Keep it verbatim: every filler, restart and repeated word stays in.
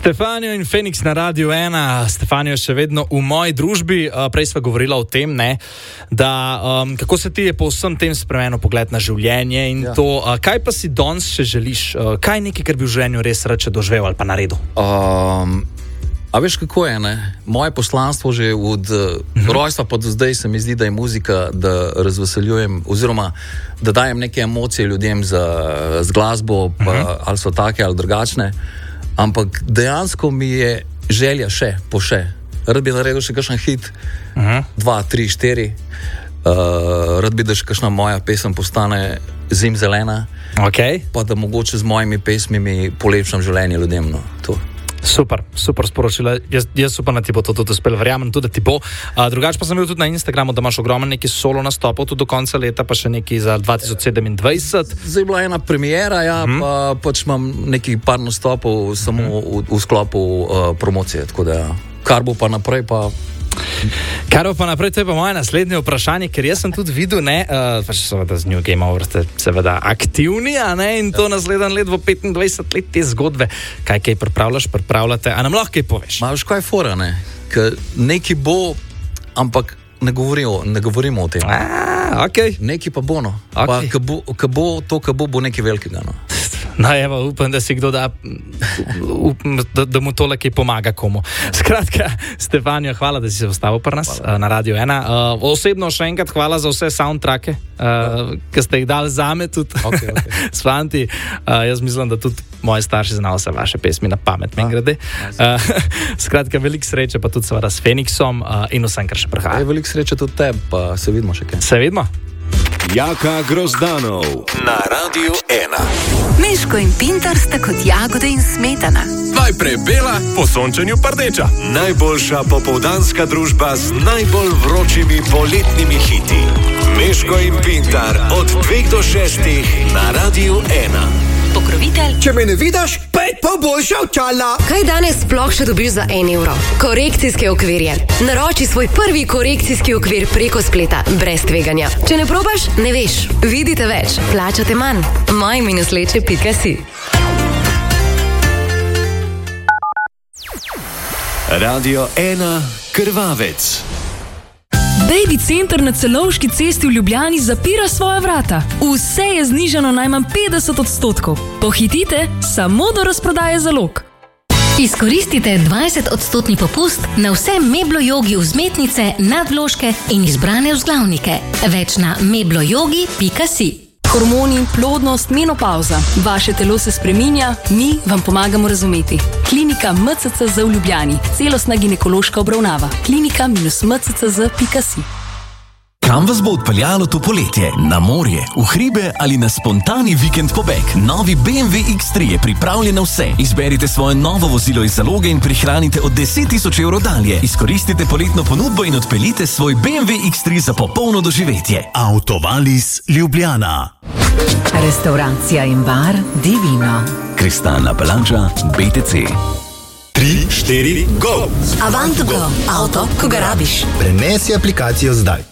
Stefanijo in Feniks na Radiu ena. Stefanijo je še vedno v moji družbi. Prej sva govorila o tem, ne, da um, kako se ti je po vsem tem spremenil pogled na življenje in ja. to. Uh, kaj pa si danes še želiš? Uh, kaj je nekaj, kar bi v življenju res rad doživel ali pa naredil? Um, a veš, kako je, ne? Moje poslanstvo že od uh-huh. rojstva pa do zdaj se mi zdi, da je muzika, da razveseljujem oziroma da dajem neke emocije ljudem za, z glasbo, pa, uh-huh. ali so take ali drugačne. Ampak dejansko mi je želja še, po še. Rad bi naredil še kakšen hit, uh-huh. dva, tri, štiri. Uh, rad bi, da še kakšna moja pesem postane zimzelena. Okay. Pa da mogoče z mojimi pesmimi polepšam življenje ljudem. No, to. Super, super sporočila. Jaz, jaz upam, da ti bo to tudi uspel, verjamem tudi, da ti bo. Uh, drugače pa sem bil tudi na Instagramu, da imaš ogromno neki solo nastopov tudi do konca leta, pa še neki za dva tisoč sedemindvajset. Zdaj je bila ena premiera, ja, hmm. pa pač imam neki par nastopov samo hmm. v, v sklopu uh, promocije, tako da kar bo pa naprej, pa... Kar bo pa naprej, to je pa moje naslednje vprašanje, ker jaz sem tudi videl, ne, uh, pač seveda z New Game Over ste seveda aktivni, a ne, in to ja. naslednje let bo petindvajset let te zgodbe. Kaj kaj pripravljaš, pripravljate, a nam lahko kaj poveš? Ma veš, kaj je fora, ne, ker neki bo, ampak ne govorimo, ne govorimo o tem. A, okej. Okay. Neki pa bo, no. Okay. Pa, ka bo, ka bo, to, ka bo, bo nekaj velikega, no. No, evo, upam, da si kdo da, upam, da, da mu tole kaj pomaga komu. Skratka, Stefanijo, hvala, da si se vstavil pri nas hvala. Na Radiu ena. Uh, osebno še enkrat hvala za vse soundtracke, uh, ki ste jih dali zame tudi okay, okay. s fanti. Uh, jaz mislim, da tudi moji starši znajo se vaše pesmi na pamet, men grede. Uh, skratka, veliko sreče pa tudi seveda s Feniksom uh, in vsem, kar še prihaja. Veliko sreče tudi tebi, pa se vidimo še kaj. Se vidimo. Jaka Grozdanov na Radiu ena. Miško in Pintar sta kot jagode in smetana. Najprej bela, po sončenju pa rdeča. Najboljša popoldanska družba z najbolj vročimi poletnimi hiti. Miško in Pintar od dveh do šestih na Radiu ena. Pokrovitelj. Če me ne vidiš, pet pa boljša očala. Kaj danes sploh še dobiš za en evro? Korekcijske okvirje. Naroči svoj prvi korekcijski okvir preko spleta, brez tveganja. Če ne probaš, ne veš. Vidite več, plačate manj. moj minus leče pika si. Radio ena Krvavec. Baby center na Celovški cesti v Ljubljani zapira svoja vrata. Vse je znižano najmanj petdeset odstotkov. Pohitite, samo do razprodaje zalog. Izkoristite dvajset odstotni popust na vse meblojogi vzmetnice, nadvložke in izbrane vzglavnike. Več na meblojogi pika si. Hormoni, plodnost, menopauza. Vaše telo se spreminja, mi vam pomagamo razumeti. Klinika M C C Z v Ljubljani. Celostna ginekološka obravnava. Klinika minus m c c z pika si. Kam vas bo odpeljalo to poletje? Na morje, v hribe ali na spontani vikend pobeg? Novi B M W X tri je pripravljen na vse. Izberite svoje novo vozilo iz zaloge in prihranite od deset tisoč evrov dalje. Izkoristite poletno ponudbo in odpeljite svoj B M W X tri za popolno doživetje. Autovalis Ljubljana. Restauracija in bar Divino. Kristalna palača B T C. tri, štiri, go! Avanto Go. Avto, ko ga rabiš. Prenesi aplikacijo zdaj.